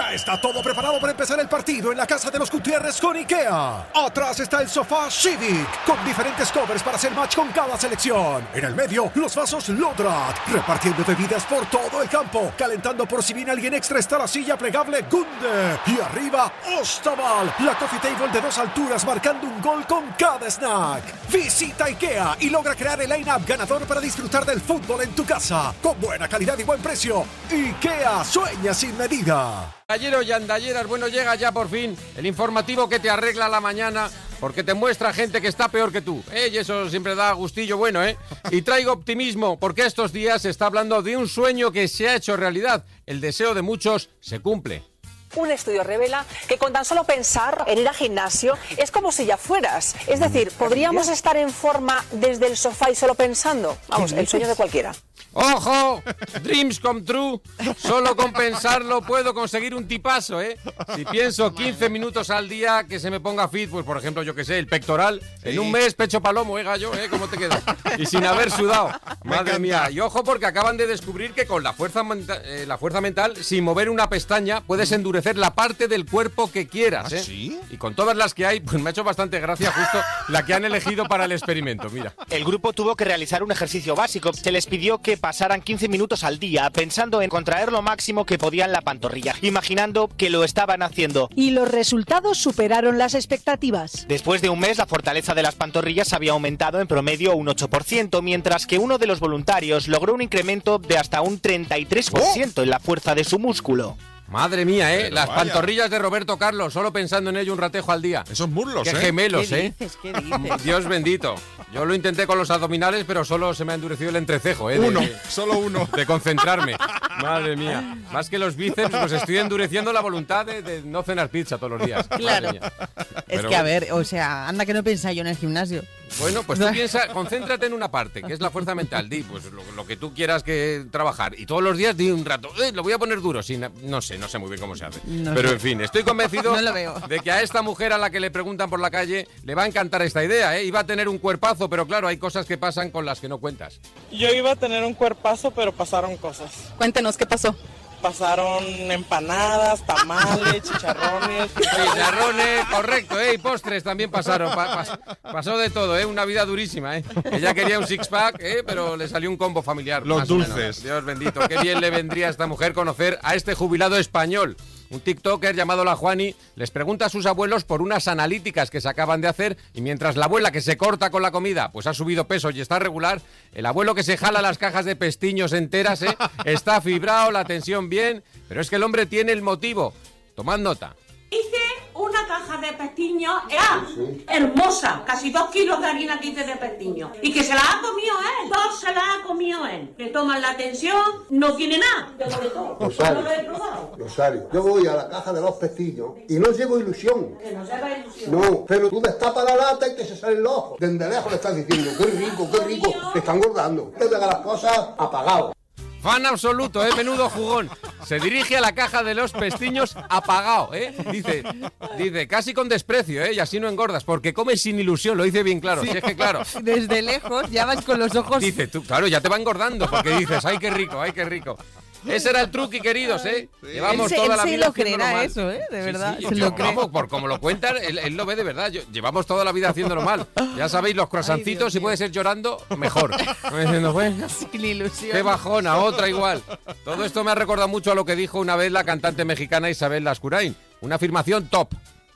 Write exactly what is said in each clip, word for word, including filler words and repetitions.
Ya está todo preparado para empezar el partido en la casa de los Gutiérrez con IKEA. Atrás está el sofá Civic, con diferentes covers para hacer match con cada selección. En el medio, los vasos Lodrat, repartiendo bebidas por todo el campo. Calentando por si viene alguien extra está la silla plegable Gunde. Y arriba, Ostaval, la coffee table de dos alturas marcando un gol con cada snack. Visita IKEA y logra crear el line-up ganador para disfrutar del fútbol en tu casa. Con buena calidad y buen precio. IKEA, sueña sin medida. Andalleros y andalleras, bueno, llega ya por fin el informativo que te arregla la mañana, porque te muestra gente que está peor que tú, ¿eh? Y eso siempre da gustillo bueno, ¿eh? Y traigo optimismo, porque estos días se está hablando de un sueño que se ha hecho realidad. El deseo de muchos se cumple. Un estudio revela que con tan solo pensar en ir al gimnasio es como si ya fueras. Es decir, podríamos estar en forma desde el sofá y solo pensando. Vamos, el sueño de cualquiera. ¡Ojo! Dreams come true. Solo con pensarlo puedo conseguir un tipazo, ¿eh? Si pienso quince minutos al día que se me ponga fit, pues por ejemplo, yo que sé, el pectoral, sí. En un mes pecho palomo, ¿eh, gallo? ¿Eh? ¿Cómo te quedas? Y sin haber sudado. Madre mía. Y ojo, porque acaban de descubrir que con la fuerza, menta- eh, la fuerza mental, sin mover una pestaña, puedes endurecer la parte del cuerpo que quieras, ¿eh? ¿Ah, sí? Y con todas las que hay, pues me ha hecho bastante gracia justo la que han elegido para el experimento, mira. El grupo tuvo que realizar un ejercicio básico. Se les pidió que pasaran quince minutos al día pensando en contraer lo máximo que podían la pantorrilla, imaginando que lo estaban haciendo. Y los resultados superaron las expectativas. Después de un mes, la fortaleza de las pantorrillas había aumentado en promedio un ocho por ciento, mientras que uno de los voluntarios logró un incremento de hasta un treinta y tres por ciento en la fuerza de su músculo. Madre mía, ¿eh? Pero Las vaya. pantorrillas de Roberto Carlos, solo pensando en ello un ratejo al día. Esos muslos, Qué ¿eh? gemelos, ¿Qué ¿eh? dices? ¿Qué dices? Dios bendito. Yo lo intenté con los abdominales, pero solo se me ha endurecido el entrecejo, ¿eh? De, Uno, solo uno. De concentrarme. Madre mía. Más que los bíceps, pues estoy endureciendo la voluntad de, de no cenar pizza todos los días. Claro. Madre mía. Es Pero que, a bueno. ver, o sea, anda que no piensa yo en el gimnasio. Bueno, pues tú piensa, concéntrate en una parte, que es la fuerza mental. Di, pues lo, lo que tú quieras que trabajar. Y todos los días di un rato, eh, lo voy a poner duro. Sin, no sé, no sé muy bien cómo se hace. No Pero sé. en fin, estoy convencido No lo veo. de que a esta mujer a la que le preguntan por la calle le va a encantar esta idea, ¿eh? Iba a tener un cuerpazo, pero claro, hay cosas que pasan con las que no cuentas. Yo iba a tener un cuerpazo, pero pasaron cosas. Cuéntenos, ¿qué pasó? Pasaron empanadas, tamales, chicharrones. Chicharrones, correcto, ¿eh? Y postres también pasaron. Pa- pas- pasó de todo, ¿eh? Una vida durísima, ¿eh? Ella quería un six-pack, ¿eh? Pero le salió un combo familiar. Los más o menos. dulces. Dios bendito, qué bien le vendría a esta mujer conocer a este jubilado español. Un tiktoker llamado La Juani les pregunta a sus abuelos por unas analíticas que se acaban de hacer, y mientras la abuela que se corta con la comida pues ha subido peso y está regular, el abuelo que se jala las cajas de pestiños enteras, ¿eh? Está fibrado, la tensión bien, pero es que el hombre tiene el motivo. Tomad nota. Hice una caja de pestiños, era hermosa, casi dos kilos de harina que hice de pestiños. Y que se la ha comido él, dos se la ha comido él. Le toman la tensión, no tiene nada. De todo. Rosario, No lo he probado. Rosario, yo voy a la caja de los pestiños y no llevo ilusión. Que no lleva ilusión. No, pero tú destapas la lata y que se salen los ojos. Desde lejos le estás diciendo, qué rico, qué rico, te están engordando. Te deja las cosas apagadas. Fan absoluto, ¿eh? Menudo jugón. Se dirige a la caja de los pestiños apagado, ¿eh? Dice, dice, casi con desprecio, ¿eh? Y así no engordas, porque comes sin ilusión, lo dice bien claro. Sí. Si es que claro. Desde lejos ya vas con los ojos... Dice, tú, claro, ya te va engordando, porque dices, ay, qué rico, ay, qué rico. Ese era el truqui, queridos, ¿eh? Sí. Llevamos él se, toda él la se vida lo creerá haciéndolo mal. eso, ¿eh? De verdad, Sí, sí, se yo, lo cree. vamos, por como lo cuentan, él, él lo ve de verdad. Yo- llevamos toda la vida haciéndolo mal. Ya sabéis, los croissancitos, si puede ser llorando, mejor. Como diciendo, bueno, Sin ilusión. qué bajona, otra igual. Todo esto me ha recordado mucho a lo que dijo una vez la cantante mexicana Isabel Lascurain. Una afirmación top.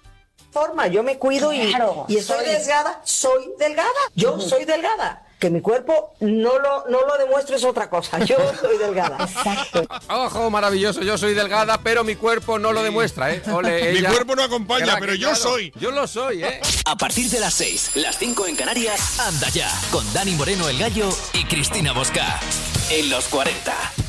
Forma, yo me cuido y, Claro, y estoy soy- delgada, soy delgada, yo soy delgada. Que mi cuerpo no lo, no lo demuestre es otra cosa, yo soy delgada. Exacto. Ojo, maravilloso, yo soy delgada, pero mi cuerpo no lo demuestra, ¿eh? Ole, Mi ella. cuerpo no acompaña, Crack, pero yo claro, soy. Yo lo soy, ¿eh? A partir de las seis, las cinco en Canarias, anda ya, con Dani Moreno el Gallo y Cristina Bosca. En los cuarenta.